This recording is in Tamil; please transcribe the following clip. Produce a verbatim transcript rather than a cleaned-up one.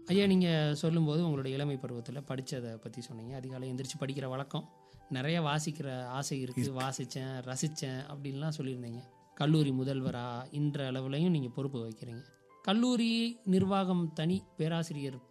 ஐயா, நீங்கள் சொல்லும்போது உங்களுடைய இளமை பருவத்தில் படித்ததை பற்றி சொன்னீங்க. அதிகாலை எந்திரிச்சு படிக்கிற வழக்கம், நிறைய வாசிக்கிற ஆசை இருக்குது, வாசித்தேன் ரசித்தேன் அப்படின்லாம் சொல்லியிருந்தீங்க. கல்லூரி முதல்வராக இன்ற அளவுலையும் நீங்கள் பொறுப்பு வகிக்கிறீங்க. கல்லூரி நிர்வாகம் தனி, பேராசிரியர்